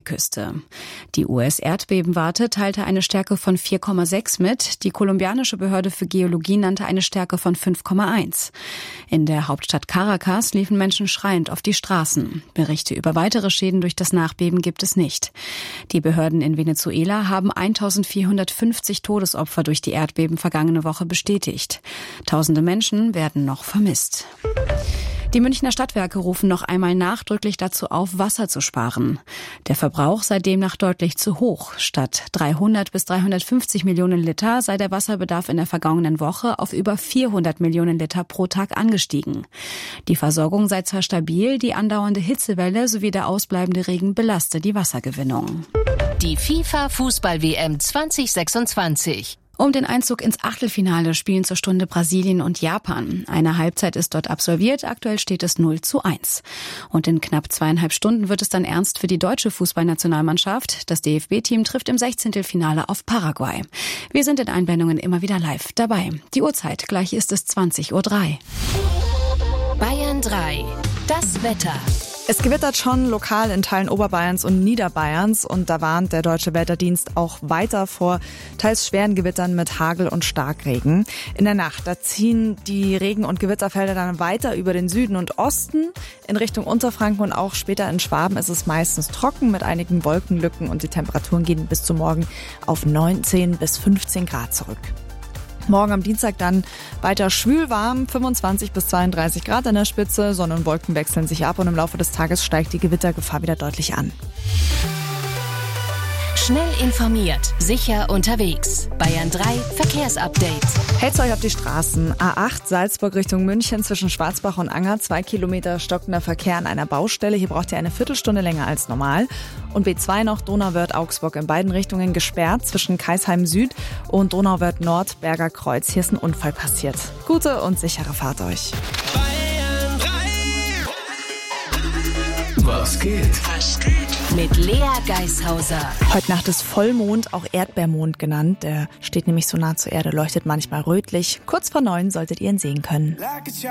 Pazifikküste. Die US-Erdbebenwarte teilte eine Stärke von 4,6 mit. Die kolumbianische Behörde für Geologie nannte eine Stärke von 5,1. In der Hauptstadt Caracas liefen Menschen schreiend auf die Straßen. Berichte über weitere Schäden durch das Nachbeben gibt es nicht. Die Behörden in Venezuela haben 1450 Todesopfer durch die Erdbeben vergangene Woche bestätigt. Tausende Menschen werden noch vermisst. Die Münchner Stadtwerke rufen noch einmal nachdrücklich dazu auf, Wasser zu sparen. Der Verbrauch sei demnach deutlich zu hoch. Statt 300 bis 350 Millionen Liter sei der Wasserbedarf in der vergangenen Woche auf über 400 Millionen Liter pro Tag angestiegen. Die Versorgung sei zwar stabil, die andauernde Hitzewelle sowie der ausbleibende Regen belaste die Wassergewinnung. Die FIFA-Fußball-WM 2026. Um den Einzug ins Achtelfinale spielen zur Stunde Brasilien und Japan. Eine Halbzeit ist dort absolviert, aktuell steht es 0:1. Und in knapp 2,5 Stunden wird es dann ernst für die deutsche Fußballnationalmannschaft. Das DFB-Team trifft im 16. Finale auf Paraguay. Wir sind in Einblendungen immer wieder live dabei. Die Uhrzeit, gleich ist es 20:03 Uhr. Bayern 3, das Wetter. Es gewittert schon lokal in Teilen Oberbayerns und Niederbayerns und da warnt der Deutsche Wetterdienst auch weiter vor teils schweren Gewittern mit Hagel und Starkregen. In der Nacht, da ziehen die Regen- und Gewitterfelder dann weiter über den Süden und Osten. In Richtung Unterfranken und auch später in Schwaben ist es meistens trocken mit einigen Wolkenlücken und die Temperaturen gehen bis zum Morgen auf 19 bis 15 Grad zurück. Morgen am Dienstag dann weiter schwül warm, 25 bis 32 Grad an der Spitze. Sonne und Wolken wechseln sich ab und im Laufe des Tages steigt die Gewittergefahr wieder deutlich an. Schnell informiert, sicher unterwegs. Bayern 3 Verkehrsupdate. Hält's euch auf die Straßen. A8 Salzburg Richtung München zwischen Schwarzbach und Anger. 2 Kilometer stockender Verkehr an einer Baustelle. Hier braucht ihr eine Viertelstunde länger als normal. Und B2 noch Donauwörth-Augsburg in beiden Richtungen gesperrt zwischen Kaisheim Süd und Donauwörth-Nord Berger Kreuz. Hier ist ein Unfall passiert. Gute und sichere Fahrt euch. Bayern 3. Was geht? Mit Lea Geishauser. Heute Nacht ist Vollmond, auch Erdbeermond genannt. Der steht nämlich so nah zur Erde, leuchtet manchmal rötlich. Kurz vor 9 solltet ihr ihn sehen können.